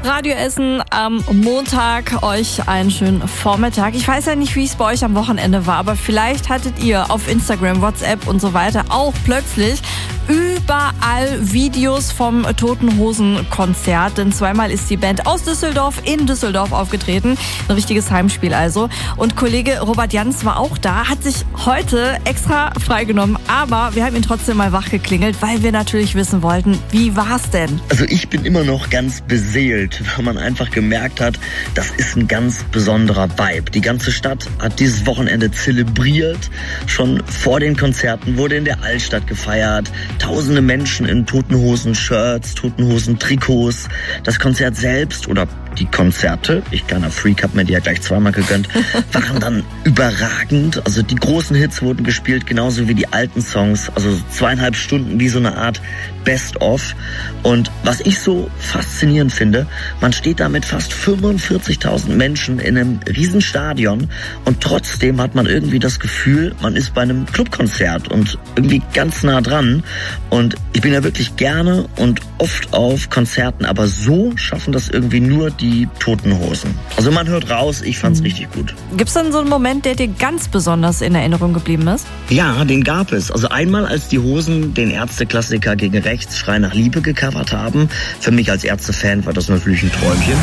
Radio Essen am Montag, euch einen schönen Vormittag. Ich weiß ja nicht, wie es bei euch am Wochenende war, aber vielleicht hattet ihr auf Instagram, WhatsApp und so weiter auch plötzlich überall Videos vom Toten Hosen Konzert, denn zweimal ist die Band aus Düsseldorf in Düsseldorf aufgetreten. Ein richtiges Heimspiel also. Und Kollege Robert Jans war auch da, hat sich heute extra freigenommen, aber wir haben ihn trotzdem mal wachgeklingelt, weil wir natürlich wissen wollten, wie war's denn? Also ich bin immer noch ganz beseelt, weil man einfach gemerkt hat, das ist ein ganz besonderer Vibe. Die ganze Stadt hat dieses Wochenende zelebriert. Schon vor den Konzerten wurde in der Altstadt gefeiert. Tausende Menschen in Toten Hosen-Shirts, Toten Hosen-Trikots. Das Konzert selbst oder die Konzerte, ich kleiner Freak, hab mir die ja gleich zweimal gegönnt, waren dann überragend. Also die großen Hits wurden gespielt, genauso wie die alten Songs. Also 2,5 Stunden wie so eine Art Best-of. Und was ich so faszinierend finde, man steht da mit fast 45.000 Menschen in einem Riesenstadion und trotzdem hat man irgendwie das Gefühl, man ist bei einem Clubkonzert und irgendwie ganz nah dran. Und ich bin ja wirklich gerne und oft auf Konzerten, aber so schaffen das irgendwie nur die Toten Hosen. Also man hört raus, ich fand's richtig gut. Gibt's denn so einen Moment, der dir ganz besonders in Erinnerung geblieben ist? Ja, den gab es. Also einmal, als die Hosen den Ärzte-Klassiker Gegen Rechts, Schrei nach Liebe gecovert haben. Für mich als Ärzte-Fan war das natürlich ein Träumchen.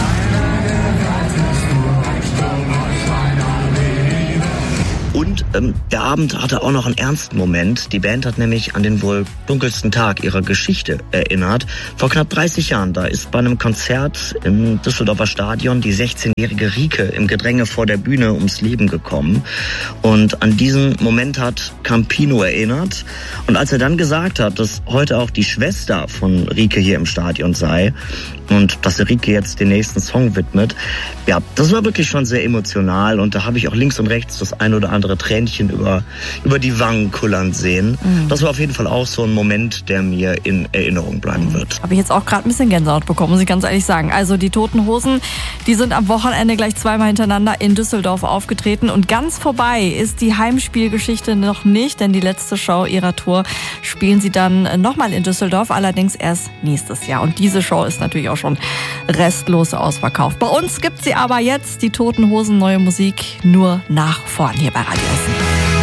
Und der Abend hatte auch noch einen ernsten Moment. Die Band hat nämlich an den wohl dunkelsten Tag ihrer Geschichte erinnert. Vor knapp 30 Jahren, da ist bei einem Konzert im Düsseldorfer Stadion die 16-jährige Rike im Gedränge vor der Bühne ums Leben gekommen. Und an diesen Moment hat Campino erinnert. Und als er dann gesagt hat, dass heute auch die Schwester von Rike hier im Stadion sei und dass er Rike jetzt den nächsten Song widmet, ja, das war wirklich schon sehr emotional. Und da habe ich auch links und rechts das ein oder andere Tränchen über die Wangen kullern sehen. Das war auf jeden Fall auch so ein Moment, der mir in Erinnerung bleiben wird. Habe ich jetzt auch gerade ein bisschen Gänsehaut bekommen, muss ich ganz ehrlich sagen. Also die Toten Hosen, die sind am Wochenende gleich zweimal hintereinander in Düsseldorf aufgetreten. Und ganz vorbei ist die Heimspielgeschichte noch nicht, denn die letzte Show ihrer Tour spielen sie dann nochmal in Düsseldorf, allerdings erst nächstes Jahr. Und diese Show ist natürlich auch schon restlos ausverkauft. Bei uns gibt sie aber jetzt, die Toten Hosen, neue Musik nur nach vorn hier bei Radio Essen.